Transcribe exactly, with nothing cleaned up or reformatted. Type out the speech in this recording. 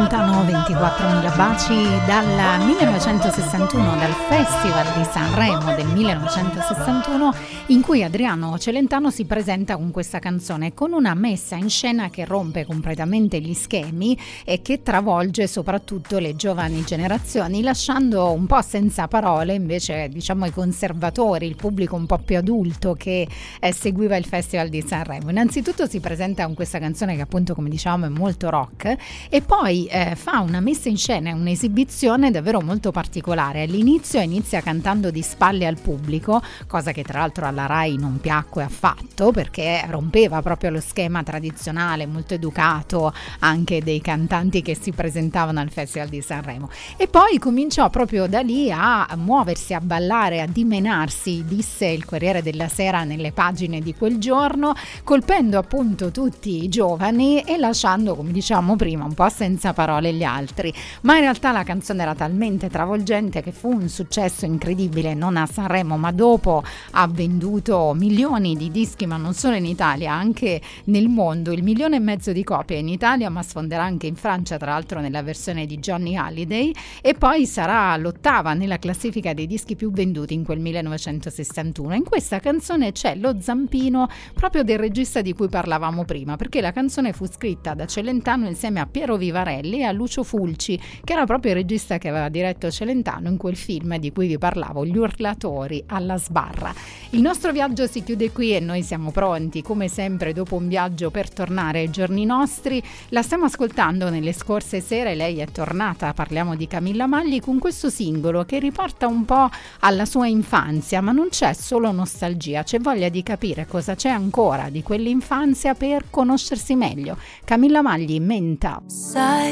lontano ventiquattromila baci dal millenovecentosessantuno, dal Festival di Sanremo del millenovecentosessantuno, in cui Adriano Celentano si presenta con questa canzone, con una messa in scena che rompe completamente gli schemi e che travolge soprattutto le giovani generazioni, lasciando un po' senza parole invece, diciamo, i conservatori, il pubblico un po' più adulto che eh, seguiva il Festival di Sanremo. Innanzitutto si presenta con questa canzone che, appunto, come diciamo, è molto rock, e poi eh, fa una messa in scena, un'esibizione davvero molto particolare. All'inizio inizia cantando di spalle al pubblico, cosa che tra l'altro alla Rai non piacque affatto, perché rompeva proprio lo schema tradizionale molto educato anche dei cantanti che si presentavano al Festival di Sanremo, e poi cominciò proprio da lì a muoversi, a ballare, a dimenarsi, disse il Corriere della Sera nelle pagine di quel giorno, colpendo appunto tutti i giovani e lasciando, come diciamo prima, un po' senza parole gli altri. Ma in realtà la canzone era talmente travolgente che fu un successo incredibile, non a Sanremo ma dopo. Ha venduto milioni di dischi, ma non solo in Italia, anche nel mondo, il milione e mezzo di copie in Italia, ma sfonderà anche in Francia, tra l'altro nella versione di Johnny Hallyday, e poi sarà l'ottava nella classifica dei dischi più venduti in quel millenovecentosessantuno. In questa canzone c'è lo zampino proprio del regista di cui parlavamo prima, perché la canzone fu scritta da Celentano insieme a Piero Vivarelli e a Lucio Fulci, che era proprio il regista che aveva diretto Celentano in quel film di cui vi parlavo, Gli urlatori alla sbarra. Il nostro viaggio si chiude qui e noi siamo pronti, come sempre, dopo un viaggio per tornare ai giorni nostri. La stiamo ascoltando nelle scorse sere, lei è tornata, parliamo di Camilla Magli, con questo singolo che riporta un po' alla sua infanzia, ma non c'è solo nostalgia, c'è voglia di capire cosa c'è ancora di quell'infanzia per conoscersi meglio. Camilla Magli, Menta. Sai